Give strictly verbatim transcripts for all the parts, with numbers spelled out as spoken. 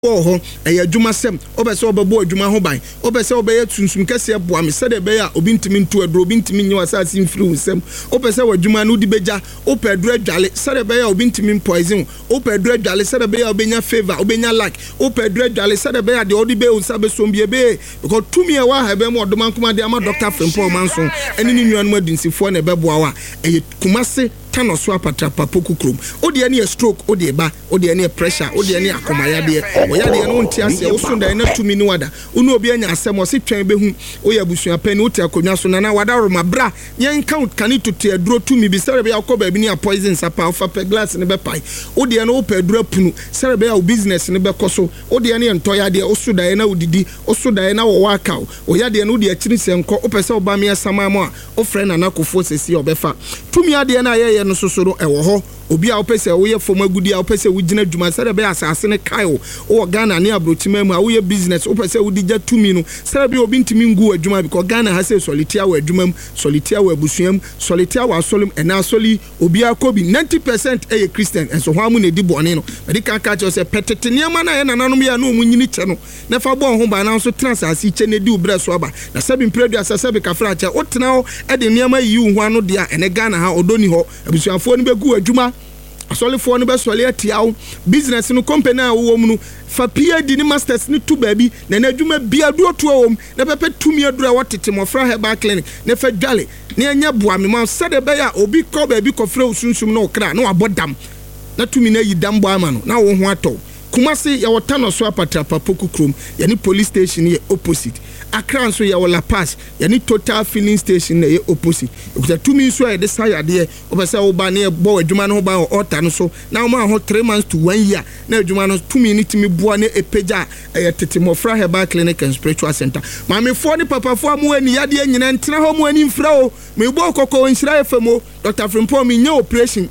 ho eya adwuma sem obese obebo adwuma ho ban obese obeye tunsum kese boa me sede be ya obi ntimi nto adro obi ntimi nyi wasase mfiri usem obese wadwuma no di beja opedro adwale sede be ya obi ntimi poison opedro adwale sede be ya obenya favor obenya like opedro adwale sede be ya de odi be unsabe sombie be because tumi e wa ha be mo odoman kuma de ama Doctor Frimpong Manson eni ni nuanu adinsifo na be boa wa eye kumase tano so apatrapa poku krom odi ani stroke odi eba odi ani pressure odi ani akomaya de oya de no ntia se osunda na tumi ni wada unu obi anya asem o se twen behu oya busua pani oti akonwa so na wada roma bra yen count kan itutu aduro tumi bi sere be yakoba bi ni poison sapa ofa pe glass ne be pai odi ani o pe aduro punu sere be ya business ne be koso odi ani entoya de osuda na udidi osuda na wo waka oya de no de akiri senko opese oba me asama mo a o friend na nakofo sesi obefa tumi ade na ye no sosoro ewo ho obi a opese wo ye fom agudi a opese wo gina dwuma sere be asase ne kaio wo Ghana ne abrotima mu a wo ye business opese wo di ja tumi no sere be obi ntimi ngu adwuma because Ghana ha se solitia wo adwuma mu solitia wo abusuam solitia wo asolum ena soli obi akobi ninety percent eye Christian enso ho amu ne di bone no medi kan ka che se petete niam na ye nananom ya no mu nyini che no ne fa bo ho ba na so transasi che ne di ubra so aba na sabi mpredu asase be kafra che otena ho e de niam ayi hu anu de a ene Ghana ha odoni ho abusuafo ni be gu adwuma asole fo no be sole atiawo business no company a wo mu no fa P H D ni masters ni tu baabi na na adwuma bia do to wo na pepe tumi adura wotete mofra herbal clinic na fa dwale na anya boa me ma sade be ya obi ko baabi ko fra osunsum na okra na wabodam na tumi na yi dam bo ama no na wo ho ato Kumasi ya watano so apatrapa poku krom yani police station ye opposite Accra so ya wala pass yani Total filling station ye opposite ukuta tumi so ya de saya de obese oba na bo adwuma no ba order no so na ma ho three months to one year na adwuma no tumi ni timi boa na epeja e tete mofra herbal clinic and spiritual center ma me fo ni papa fo amu ani ya de nyina ntena ho mu ani mfra o me bo kokko nshira efemo Doctor Frimpong me nya operation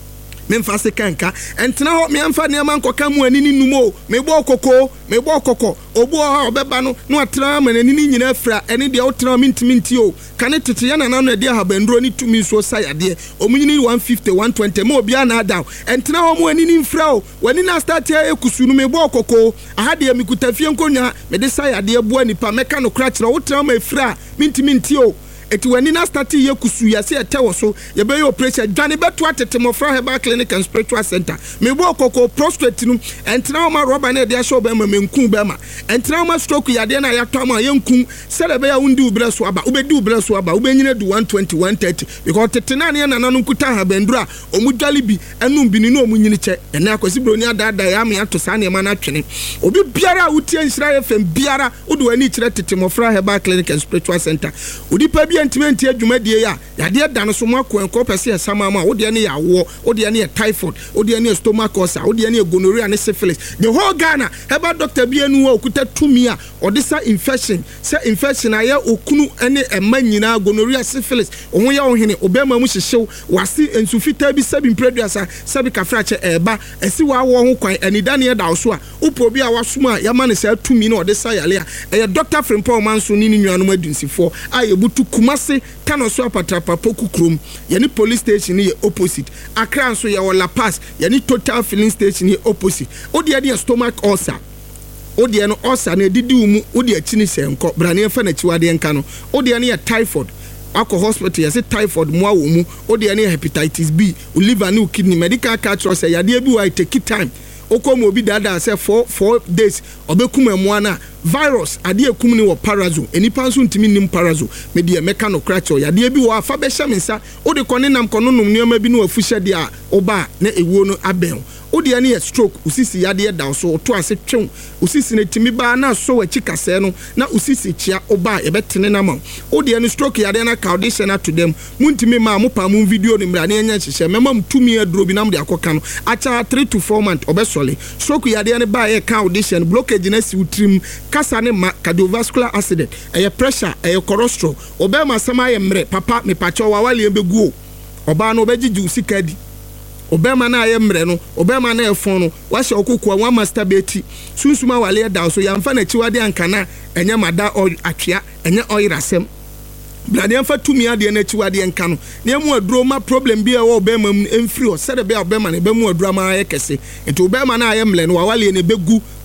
memfase kanka entena ho me amfa ne man koka mu anini numo me bo kokko me bo kokko obo ha obeba no no atra ma anini nyina afra ene de otra mintimi ntio kane tete ya na na de ha bandro ni tumi so sayade omunyini one fifty one twenty ma obi ana down entena ho mu anini mfra o wani na start ya ekusu no me bo kokko aha de mi kutafie nkonwa me de sayade bo anipa meka no kra kira otra ma afra mintimi ntio eti wani na start ye kusu ya se etewo so ye be yo pressure dwane beto atete mofra herbal clinic and spiritual center me bo kokko prostate no entra ma roba na de asho be ma menku be ma entra ma stroke ya de na ya to ma ye nku sele be ya undi ubra so aba ubedi ubra so aba ubenyina du one twenty one thirty because tete na ne na nanu kuta ha bendura omudwale bi enum bi ni no omunyini che ena akwasi broni adada ya me ato sa ne ma na twene obi biara utie nhira ye fem biara udu ani kire tete mofra herbal clinic and spiritual center udi pa Entimente adwumadie ya yade dan so mako enko pese esama ma wo de ne yawo wo de ne typhoid wo de ne stomach ulcer wo de ne gonorrhea ne syphilis the whole Ghana heba doctor bi anu wa okuta tumi a odisa infection se infection aye okunu ene ema nyina gonorrhea syphilis ohun ya ohene obema mu hyehyew wase ensufita bi sabi mpreduasa sabi kafrache eba esi wa wo ho kwan anida ne da so a upo bi a wasoma ya ma ne sa tumi na odisa yale a eye Doctor Frimpong Manson ni nuanom adunsifo a yebutu Kumasi tano so apatrapa poku krom yani police station ye opposite Accra so ya wala pass yani Total filling station ye opposite odi ya stomach ulcer odi ya no ulcer na didi umu odi ya chini senko brane fa na chiwade nka no odi ya ne typhoid akọ hospital ya se typhoid mo awo mu odi ya ne hepatitis B u liver ne kidney medical culture say ya de bi wa take time okomo obi dada say four four days obekum emu na virus ade ekum ni wo parazo enipa nso ntimi nim parazo me de meka no cracho ya de bi wo afa be hyemensa odi kone nam kono num nioma bi no afuhye de a oba na ewuo no aben odi ya ne stroke usisi ya de da so to ase twem usisi na timi ba na so wachi kase no na usisi chia oba e betene na ma odi ya ne stroke ya de na condition to them muntimi ma mo pa mo video ni mra na enya hyehye mema mtumi aduro bi nam de akoka no acha three to four months obesole stroke ya de ne ba e condition blockage na si utrim kasa ne ma cardiovascular accident eye pressure eye cholesterol obema sama ye mre papa me pacho wa wale embegu oba no obegigi usikadi obema na aye mre no obema na efon no wa hye okokua wa masturbate sunsuma wale da so yamfa na chiwade ankana enye mada atwea enye oyirasem Bladian fa tumi ade na chiwade enka no na mu aduro ma problem bi e wo be ma emfiri o sede be obema na be mu aduro ma aye kese enti obema na aye mle no wawale ne begu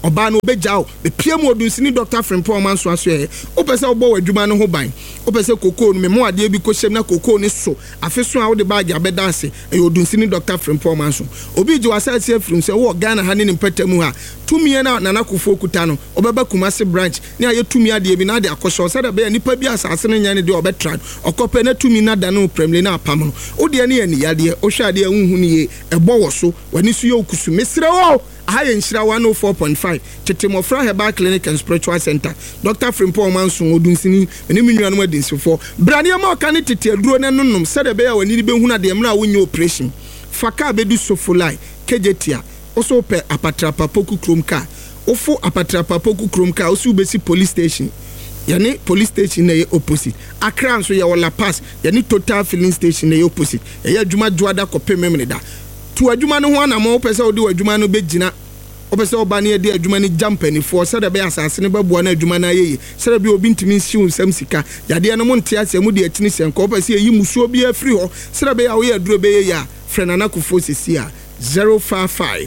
oba no obeja o be pie mu odunsini Doctor Frimpong Manso aso ye opese obo wadwuma no ho ban opese kokoo no memo ade bi ko hyem na kokoo ne so afeso a wo de bag abeda ase e odunsini Doctor Frimpong Manso obi je wasase afrum se wo Ghana ha ne mpatamu ha tumi na nana kofo kuta no obeba Kumasi branch ne aye tumi ade bi na ade akosho se da be nipa bi asase ne nya ne de obetra okope na tumi na da no premle na apam no wo de ne ye ne yade o hwa de ahunhu ne ye ebo wo so wani so ye okusu mesre wo aye nshira one oh four point five Tetemofra Herbal Clinic and Spiritual Center Doctor Frimpong Manso odunsini ene minnuanu adinsifo brane ma ka ne tete aduro ne nonnom se da be ya wani be hu na de mra wonye operation faka bedu sofolai kejetia oso pe apatrapa poku kromka ofo apatrapa poku kromka oso ubesi police station yani police station na ye opposite Accra nso ye wala pass yani Total filling station na ye opposite ye adwuma dwada kope memne da tu adwuma no ho anamo opese odi adwuma no begina opese oba ne de adwuma ni jampani fo se da be asase ne babo na adwuma na ye se da be obi ntimi nsiu nsam sika yade no mo ntia ase mu de atini senko opese yi musuo bi afri ho se da be ya wo ye aduro be ye ya frenana kufo sisi a zero five five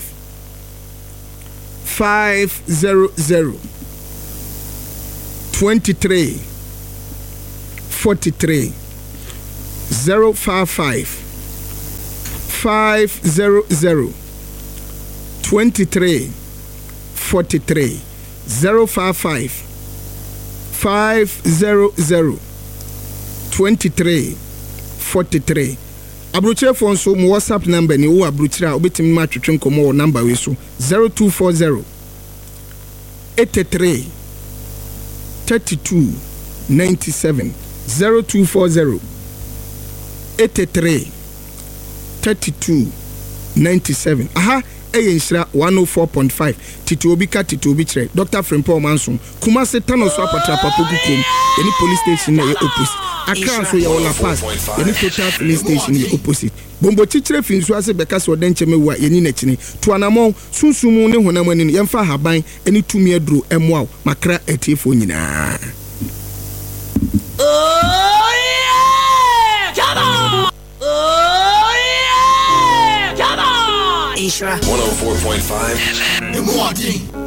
five zero zero twenty-three forty-three zero five five five zero zero twenty-three forty-three zero five five five zero zero twenty-three forty-three Abrochire phone so mo WhatsApp number ni wo abrochire obetimi ma twetwe nkomo wo number we so zero two four zero eighty-three thirty-two ninety-seven zero two four zero eighty-three thirty-two ninety-seven aha eyenshira one oh four point five titi obi ka titi obi kire Doctor Frimpong Manso Kumasi Tanoso apatra papoku kom any police station na ye opposite Accra so ye wala pass any Total filling station ye opposite bombo chichire finso ase beka so den chemewu a yeni na chini to anamon sunsumu ne honam ani yemfa haban any tumi aduro emwa makra etiefo nyina oh yeah come on oh yeah come on Isra one oh four point five